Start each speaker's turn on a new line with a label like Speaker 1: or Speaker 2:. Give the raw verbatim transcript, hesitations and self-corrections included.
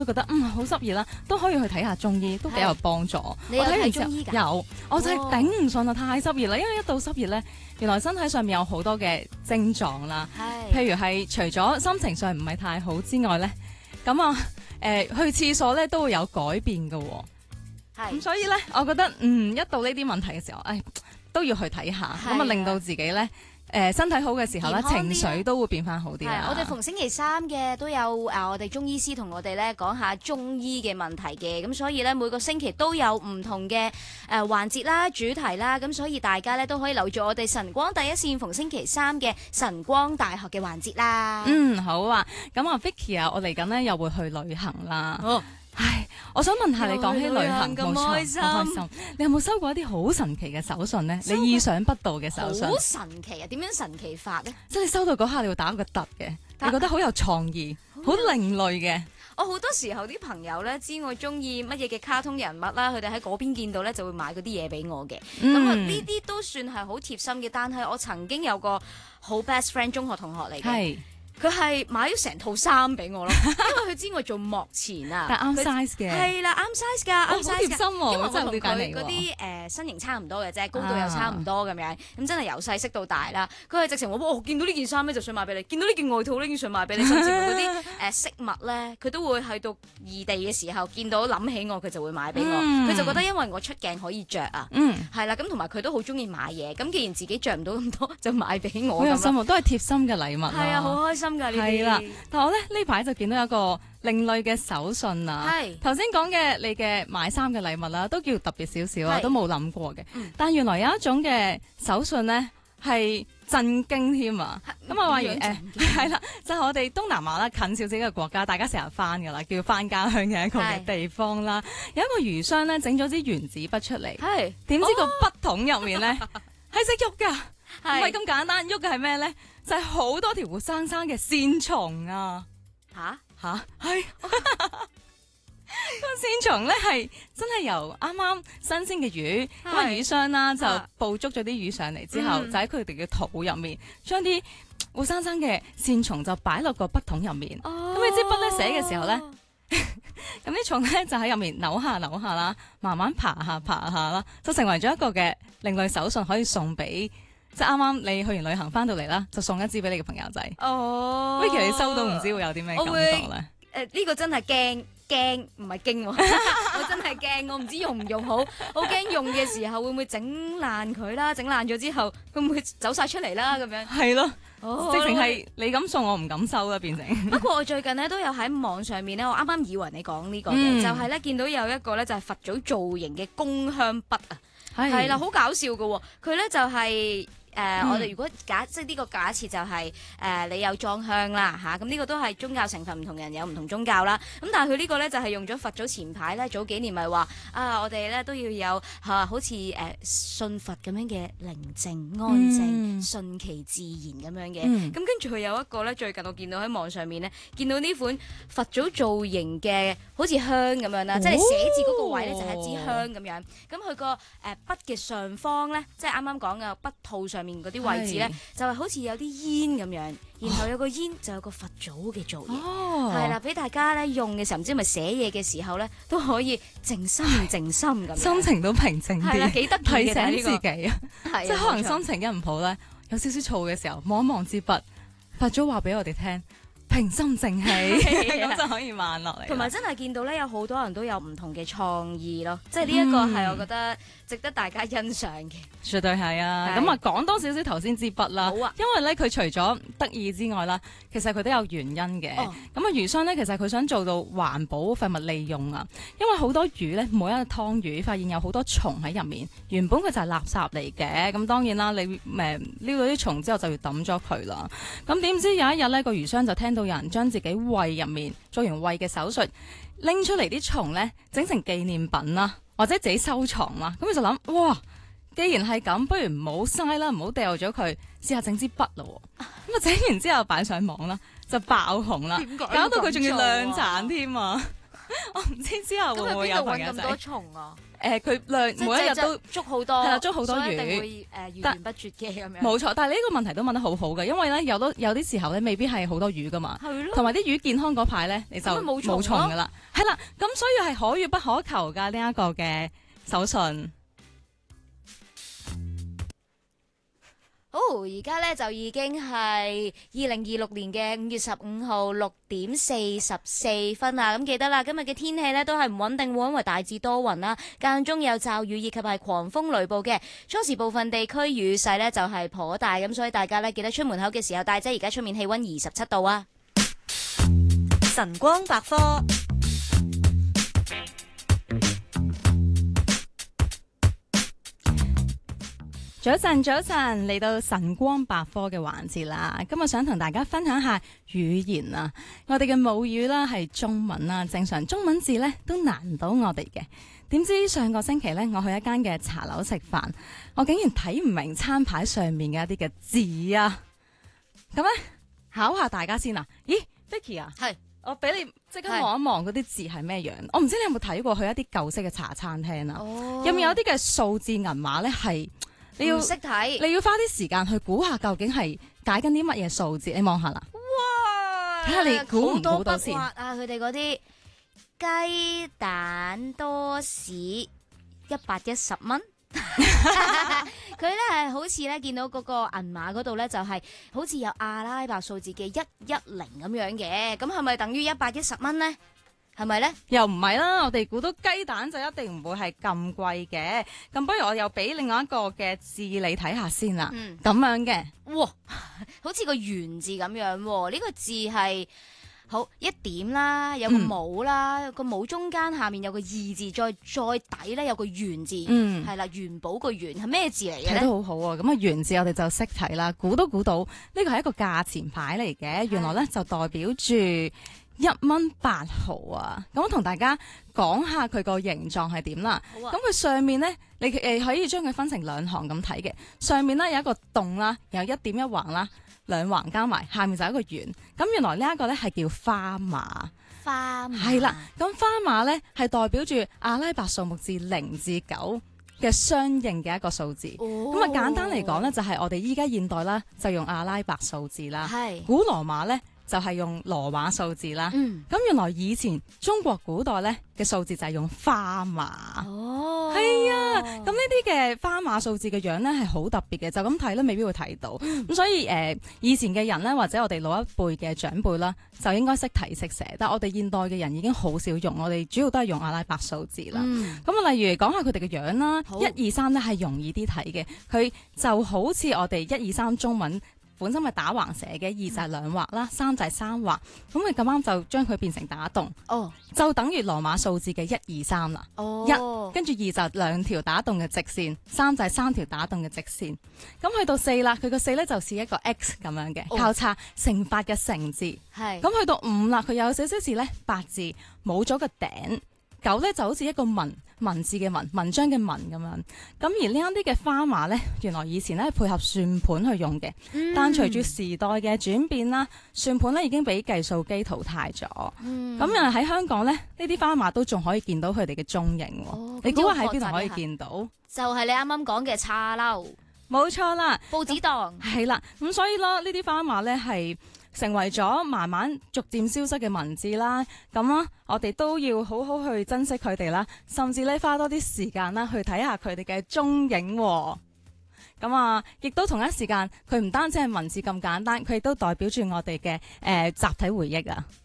Speaker 1: 都覺得嗯好濕熱啦，都可以去睇下中醫，都幾有幫助。
Speaker 2: 你有
Speaker 1: 我睇完之後
Speaker 2: 睇中醫㗎？
Speaker 1: 有，我就係頂唔順啊，太濕熱啦，因為一到濕熱咧，原來身體上面有好多嘅症狀啦，
Speaker 2: 係
Speaker 1: 譬如係除咗心情上唔係太好之外咧，咁啊誒去廁所咧都會有改變嘅喎。咁
Speaker 2: 係
Speaker 1: 所以咧，我覺得嗯，一到呢啲問題嘅時候，誒都要去睇下，
Speaker 2: 係啊
Speaker 1: 咁啊令到自己咧誒、呃、身體好嘅時候咧，
Speaker 2: 健康啲啊
Speaker 1: 情緒都會變翻好啲
Speaker 2: 係
Speaker 1: 啦。
Speaker 2: 我哋逢星期三嘅都有誒，我哋中醫師同我哋咧講下中醫嘅問題嘅，咁所以咧每個星期都有唔同嘅誒環節啦、主題啦，咁所以大家咧都可以留住我哋晨光第一線逢星期三嘅晨光大學嘅環節啦。
Speaker 1: 嗯，好啊，咁啊 Vicky 啊，我嚟緊咧又會去旅行啦。
Speaker 2: 哦
Speaker 1: 唉，我想問下你講起旅行
Speaker 2: 咁
Speaker 1: 冇錯
Speaker 2: 開心
Speaker 1: 好開心。你有冇收過一啲好神奇嘅手信咧？
Speaker 2: 收過
Speaker 1: 你意想不到嘅手信，
Speaker 2: 好神奇啊！點樣神奇法咧？
Speaker 1: 即係你收到嗰下你會打個突嘅，
Speaker 2: 打
Speaker 1: 你覺得好有創意、好另類嘅。
Speaker 2: 我好多時候啲朋友咧知我中意乜嘢嘅卡通人物啦，佢哋喺嗰邊見到咧就會買嗰啲嘢俾我嘅。咁啊呢啲都算係好貼心嘅，但係我曾經有個好 best friend 中學同學嚟嘅。
Speaker 1: 係，
Speaker 2: 佢係買咗成套衫俾我咯，因為佢知我做幕前啊，
Speaker 1: 但啱
Speaker 2: 佢
Speaker 1: size 嘅。
Speaker 2: 係啦，啱 size 㗎，啱
Speaker 1: 哇好
Speaker 2: size
Speaker 1: 貼心
Speaker 2: 㗎。
Speaker 1: 喎，
Speaker 2: 因為我
Speaker 1: 真係好
Speaker 2: 同佢
Speaker 1: 了解你喎。
Speaker 2: 嗰啲誒身形差唔多嘅啫，高度又差唔多咁樣，咁真係由細識到大啦。佢係直情話：哇，見到呢件衫咧就想買俾你，見到呢件外套呢件想買俾你，甚至乎嗰啲誒飾物咧，佢都會去到異地嘅時候見到諗起我，佢就會買俾我。
Speaker 1: 嗯
Speaker 2: 佢就覺得因為我出鏡可以着啊，
Speaker 1: 嗯，
Speaker 2: 係啦，咁同埋佢都好中意買嘢。咁既然自己着唔到咁多，就買俾我咁樣。
Speaker 1: 好有心喎，都係貼心嘅禮物咯。
Speaker 2: 係啊，好開心㗎呢啲。
Speaker 1: 係啦，但我咧呢排就見到有一個另類嘅手信啊。
Speaker 2: 係
Speaker 1: 頭先講嘅你嘅買衫嘅禮物啦，都叫特別少少啊，
Speaker 2: 係
Speaker 1: 都冇諗過嘅。
Speaker 2: 嗯
Speaker 1: 但原來有一種嘅手信咧係震驚添啊！咁啊話完誒係啦，就係我哋東南亞啦，近少少嘅國家，大家成日翻噶啦，叫翻家鄉嘅一個嘅
Speaker 2: 係
Speaker 1: 地方啦。有一個魚商咧整咗支原子筆出嚟，
Speaker 2: 係
Speaker 1: 點知個筆筒入面咧係識喐噶。唔係
Speaker 2: 係
Speaker 1: 咁簡單，喐嘅係咩咧？就係、好多條活生生嘅線蟲啊！
Speaker 2: 吓
Speaker 1: 吓，係個線蟲咧係真係由啱啱新鮮嘅魚，咁啊魚商啦就
Speaker 2: 啊
Speaker 1: 捕捉咗啲魚上嚟之後，
Speaker 2: 嗯
Speaker 1: 就喺佢哋嘅肚入面，將啲活生生嘅線蟲就擺落個筆筒入面。
Speaker 2: 哦
Speaker 1: 咁你支筆咧寫嘅時候咧，咁啲蟲咧就喺入面扭下扭下啦，慢慢爬下爬下啦，就成為咗一個嘅另類手信，可以送俾即係啱啱你去完旅行翻到嚟啦，就送一支俾你嘅朋友仔。
Speaker 2: 哦
Speaker 1: Vicky 你收到唔知會有啲咩感覺咧？
Speaker 2: 誒呢個真係驚驚，唔係驚喎，我真係驚，我唔知用唔用好，好驚用嘅時候會唔會整爛佢啦？整爛咗之後會唔會走晒出嚟啦？咁樣，
Speaker 1: 係咯，
Speaker 2: 哦
Speaker 1: 直情係你咁送我唔敢收啦，變成。
Speaker 2: 不過我最近咧都有喺網上面咧，我啱啱以為你講呢個嘅，
Speaker 1: 嗯
Speaker 2: 就係咧見到有一個咧就係佛祖造型嘅公香筆啊，係啦，好搞笑嘅喎，佢咧就係、誒、
Speaker 1: 嗯
Speaker 2: 我哋如果假即係呢個假設就係、誒、你有裝香啦嚇，咁、呢個都係宗教成分，唔同人有唔同宗教啦。咁但係佢呢個咧就係、用咗佛祖前排咧早幾年咪話啊，我哋咧都要有嚇、好似誒、信佛咁樣嘅寧靜安靜、
Speaker 1: 嗯
Speaker 2: 順其自然咁樣嘅。
Speaker 1: 嗯
Speaker 2: 咁跟住佢有一個咧，最近我見到喺網上面咧，見到呢款佛祖造型嘅好似香咁樣啦，
Speaker 1: 哦
Speaker 2: 即係你寫字嗰個位咧就係一支香咁樣。咁佢個誒筆嘅上方咧，即係啱啱講嘅筆套上面嗰啲位置咧
Speaker 1: 係，
Speaker 2: 就係好似有啲煙咁樣，然後有個煙就有個佛祖嘅造型。
Speaker 1: 哦，
Speaker 2: 係啦，俾大家咧用嘅時候，唔知係咪寫嘢嘅時候咧，都可以靜心靜心咁樣。
Speaker 1: 心情都平靜
Speaker 2: 係啦，
Speaker 1: 啲，
Speaker 2: 幾得意
Speaker 1: 提
Speaker 2: 嘅呢個
Speaker 1: 醒自己啊，
Speaker 2: 係啊
Speaker 1: 即係可能
Speaker 2: 冇錯
Speaker 1: 心情一唔好咧，有少少燥嘅時候，望一望支筆，佛祖話俾我哋聽，平心靜氣，
Speaker 2: 係啊
Speaker 1: 咁就可以慢落嚟啦。
Speaker 2: 同埋真係見到咧，有好多人都有唔同嘅創意咯，即係呢一個係我覺得值得大家欣賞嘅。
Speaker 1: 絕對係啊！
Speaker 2: 係
Speaker 1: 咁啊，講多少少頭先支筆啦，
Speaker 2: 好啊
Speaker 1: 因為咧佢除咗得意之外啦，其實佢都有原因嘅。咁
Speaker 2: 哦
Speaker 1: 啊、魚商咧其實佢想做到環保廢物利用啊，因為好多魚咧，每一個湯魚發現有好多蟲喺入面，原本佢就係垃圾嚟嘅。咁當然啦，你誒撩到啲蟲之後就要抌咗佢啦。咁點知有一日咧，個魚商就聽到有人將自己胃入面做完胃嘅手術，拎出嚟啲蟲咧，整成紀念品啦，或者自己收藏啦。咁佢就諗，哇！既然係咁，不如唔好嘥啦，唔好掉咗佢，試下整支筆咯。咁啊，整完之後擺上網啦，就爆紅啦，
Speaker 2: 點解
Speaker 1: 搞到佢仲要量
Speaker 2: 要咁做啊
Speaker 1: 產添啊！我唔知之後會唔會有朋友仔
Speaker 2: 咁邊度揾咁多蟲啊？
Speaker 1: 誒佢量
Speaker 2: 即係
Speaker 1: 每一日都
Speaker 2: 捉好多，
Speaker 1: 係啦捉好多魚，
Speaker 2: 所以一定會誒源源不絕嘅咁樣。
Speaker 1: 冇錯，但係你呢個問題都問得好好嘅，因為咧有都有啲時候咧未必係好多魚噶嘛，
Speaker 2: 係咯，
Speaker 1: 同埋啲魚健康嗰排咧你就
Speaker 2: 咁咪冇蟲
Speaker 1: 冇蟲噶啦，係啦，咁所以係可遇不可求噶呢一個嘅手信。
Speaker 2: 好，而家咧就已經係二零二六年嘅五月十五號六點四十四分啦。咁記得啦，今日嘅天氣咧都係唔穩定喎，因為大致多雲啦，間中有驟雨以及係狂風雷暴嘅。初時部分地區雨勢咧就係頗大，咁所以大家咧記得出門口嘅時候帶遮。而家出面氣溫二十七度啊。
Speaker 3: 晨光百科。
Speaker 1: 早晨，早晨，嚟到晨光百科嘅環節啦。今日想同大家分享下語言啊。我哋嘅母語啦係中文啦，正常中文字咧都難唔到我哋嘅。點知上個星期咧，我去一間嘅茶樓食飯，我竟然睇唔明餐牌上面嘅一啲嘅字啊。咁咧考下大家先啊。咦 Vicky 啊，
Speaker 2: 係
Speaker 1: 我俾你即刻望一望嗰啲字係咩樣？我唔知你有冇睇過去一啲舊式嘅茶餐廳啊？
Speaker 2: 哦，
Speaker 1: 有冇有啲嘅數字銀碼咧係？你要
Speaker 2: 唔識睇，
Speaker 1: 你要花啲時間去估下究竟係解緊啲乜嘢數字，你望下啦。
Speaker 2: 哇！
Speaker 1: 睇下你估唔估到先
Speaker 2: 啊！佢哋嗰啲雞蛋多士一百一十蚊，佢咧係好似咧見到嗰個銀碼嗰度咧就係好似有阿拉伯數字嘅一一零咁樣嘅，咁係咪等於一百一十蚊呢？係咪咧？
Speaker 1: 又唔係啦，我哋估到雞蛋就一定唔會係咁貴嘅。咁不如我又俾另外一個嘅字你睇下先啦。
Speaker 2: 嗯，
Speaker 1: 咁樣嘅，
Speaker 2: 哇，好似個圓字咁樣喎。呢、這個字係好一點啦，有個冇啦，個冇、嗯、中間下面有個二字，再再底咧有個圓字。嗯，係啦，元寶個元係咩字嚟嘅咧？
Speaker 1: 睇得好好啊！咁啊，元字我哋就識睇啦，估都估到呢個係一個價錢牌嚟嘅。原來咧就代表住一蚊八毫啊！咁我同大家講下佢個形狀係點啦。咁佢、啊、上面咧，你誒可以將佢分成兩行咁睇嘅。上面咧有一個洞啦，有一點一橫啦，兩橫加埋，下面就係一個圓。咁原來呢一個咧係叫花碼。
Speaker 2: 花碼
Speaker 1: 係啦，咁花碼咧係代表住阿拉伯數目字零至九嘅相應嘅一個數字。咁啊、哦、簡單嚟講咧，就係我哋依家現代啦，就用阿拉伯數字啦。係是古羅馬咧，就係用羅馬數字啦，咁、嗯、原來以前中國古代咧嘅數字就係用花碼，哦，係啊，咁呢啲嘅花碼數字嘅樣咧係好特別嘅，就咁睇咧未必會睇到，咁、嗯、所以誒、呃、以前嘅人咧或者我哋老一輩嘅長輩啦，就應該識睇識寫，但係我哋現代嘅人已經好少用，我哋主要都係用阿拉伯數字啦。咁啊、嗯，例如講下佢哋嘅樣啦，一二三咧係容易啲睇嘅，佢就好似我哋一二三中文本身係打橫寫嘅，二就係兩畫啦，三就係三畫，咁佢咁啱就將佢變成打戙，哦，就等於羅馬數字嘅一二三啦，哦，一跟住二就兩條打戙嘅直線，三就係三條打戙嘅直線，咁去到四啦，佢個四咧就似一個 X 咁樣嘅、哦、交叉乘法嘅乘字，係是，咁去到五啦，佢有少少似咧八字冇咗個頂。九咧就好似一個文文字嘅文文章嘅文咁樣，咁而呢一啲嘅花碼咧，原來以前咧配合算盤去用嘅，嗯、但隨住時代嘅轉變啦，算盤咧已經俾計數機淘汰咗。咁啊喺香港咧，呢啲花碼都仲可以見到佢哋嘅蹤影。哦、你估下喺邊度可以見到？
Speaker 2: 就係你啱啱講嘅茶樓，
Speaker 1: 冇錯啦，
Speaker 2: 報紙檔
Speaker 1: 係啦。咁所以咯，呢啲花碼咧係成為咗慢慢逐漸消失嘅文字啦，咁啊，我哋都要好好去珍惜佢哋啦，甚至咧花多啲時間啦，去睇下佢哋嘅蹤影。咁啊，亦都同一時間，佢唔單止係文字咁簡單，佢亦都代表住我哋嘅誒集體回憶啊。